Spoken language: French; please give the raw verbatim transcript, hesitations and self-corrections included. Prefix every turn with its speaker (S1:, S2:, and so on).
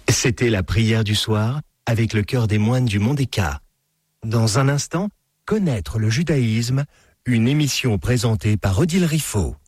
S1: C'était la prière du soir avec le chœur des moines du Mont des Cats. Dans un instant, connaître le judaïsme, une émission présentée par Odile Riffaut.